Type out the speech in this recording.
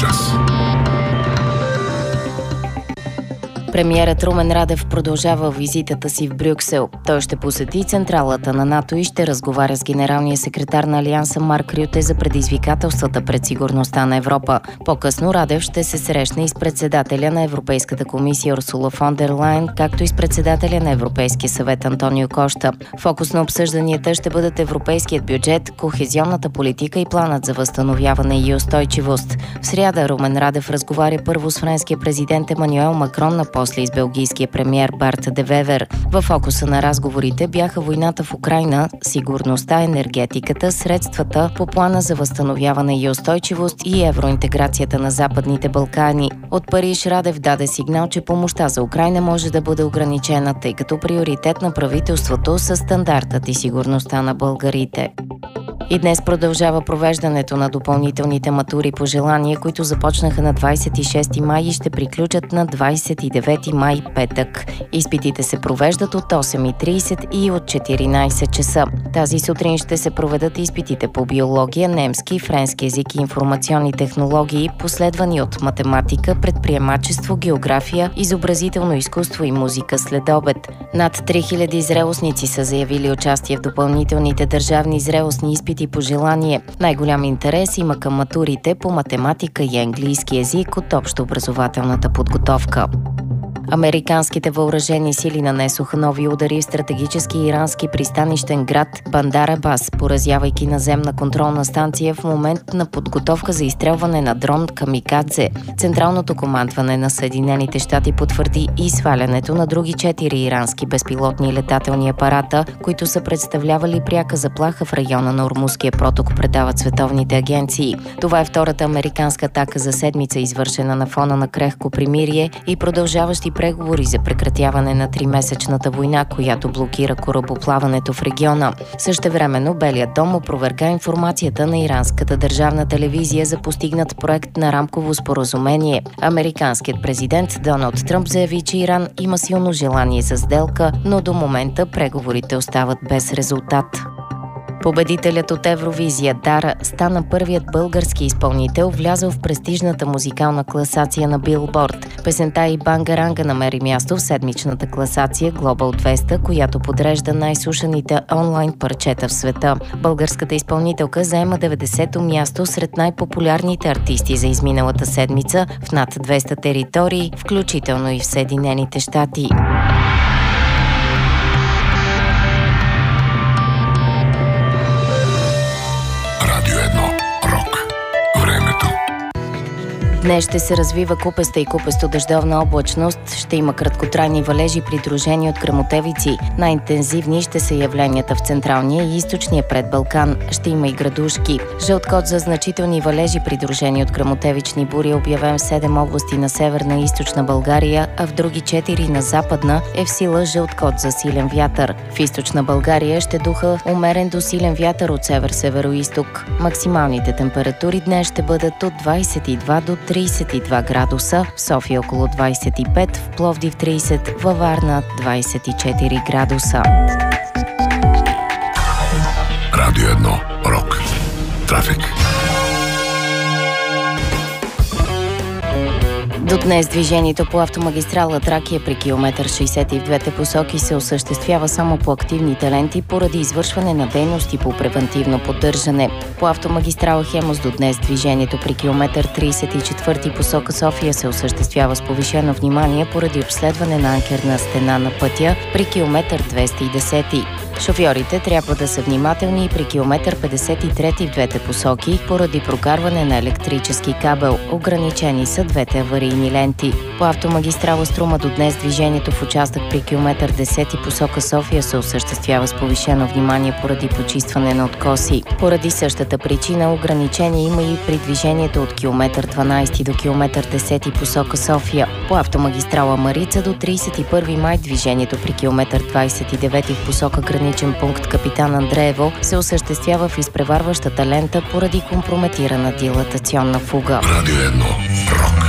час. Премиерът Румен Радев продължава визитата си в Брюксел. Той ще посети централата на НАТО и ще разговаря с генералния секретар на Алианса Марк Рюте за предизвикателствата пред сигурността на Европа. По-късно Радев ще се срещне и с председателя на Европейската комисия Урсула фон дер Лайен, както и с председателя на Европейския съвет Антонио Кошта. Фокус на обсъжданията ще бъдат европейският бюджет, кохезионната политика и планът за възстановяване и устойчивост. В сряда Румен Радев разговаря първо с френския президент Емануел Макрон, после и с белгийския премиер Барт де Вевер. В фокуса на разговорите бяха войната в Украйна, сигурността, енергетиката, средствата по плана за възстановяване и устойчивост и евроинтеграцията на Западните Балкани. От Париж Радев даде сигнал, че помощта за Украйна може да бъде ограничена, тъй като приоритет на правителството са стандартът и сигурността на българите. И днес продължава провеждането на допълнителните матури по желание, които започнаха на 26 май и ще приключат на 29 май, петък. Изпитите се провеждат от 8:30 и от 14 часа. Тази сутрин ще се проведат изпитите по биология, немски, френски език и информационни технологии, последвани от математика, предприемачество, география, изобразително изкуство и музика след обед. Над 3000 зрелостници са заявили участие в допълнителните държавни зрелостни изпити по желание. Най-голям интерес има към матурите по математика и английски език от общообразователната подготовка. Американските въоръжени сили нанесоха нови удари в стратегически ирански пристанищен град Бандар Абас, поразявайки наземна контролна станция в момент на подготовка за изстрелване на дрон Камикадзе. Централното командване на Съединените щати потвърди и свалянето на други 4 ирански безпилотни летателни апарата, които са представлявали пряка заплаха в района на Ормузския проток, предават световните агенции. Това е втората американска атака за седмица, извършена на фона на крехко примирие и продължаващи преговори за прекратяване на 3-месечната война, която блокира корабоплаването в региона. Същевременно Белият дом опроверга информацията на иранската държавна телевизия за постигнат проект на рамково споразумение. Американският президент Доналд Тръмп заяви, че Иран има силно желание за сделка, но до момента преговорите остават без резултат. Победителят от Евровизия Дара стана първият български изпълнител, влязъл в престижната музикална класация на Билборд. Песента и Бангаранга намери място в седмичната класация Global 200, която подрежда най-слушаните онлайн парчета в света. Българската изпълнителка заема 90-то място сред най-популярните артисти за изминалата седмица в над 200 територии, включително и в Съединените щати. Днес ще се развива купеста и купесто-дъждовна облачност, ще има краткотрайни валежи, придружени от гръмотевици. Най-интензивни ще са явленията в централния и източния предбалкан. Ще има и градушки. Жълт код за значителни валежи, придружени от гръмотевични бури, е обявен в 7 области на северна и източна България, а в други 4 на западна е в сила жълт код за силен вятър. В източна България ще духа умерен до силен вятър от север-североизток. Максималните температури днес ще бъдат от 22 до 32 градуса, в София около 25, в Пловдив 30, във Варна 24 градуса. Радио 1 Рок. Трафик. До днес движението по автомагистрала Тракия при километър 60 и в двете посоки се осъществява само по активните ленти поради извършване на дейности по превантивно поддържане. По автомагистрала Хемус до днес движението при километър 34 посока София се осъществява с повишено внимание поради обследване на анкерна стена на пътя при километър 210. Шофьорите трябва да са внимателни и при километър 53 в двете посоки поради прокарване на електрически кабел. Ограничени са двете аварийни ленти. По автомагистрала Струма до днес движението в участък при километър 10 посока София се осъществява с повишено внимание поради почистване на откоси. Поради същата причина ограничение има и при движението от километър 12 до километър 10 посока София. По автомагистрала Марица до 31 май движението при километър 29 в посока граничен пункт Капитан Андреево се осъществява в изпреварващата лента поради компрометирана дилатационна фуга. Радио 1 Рок.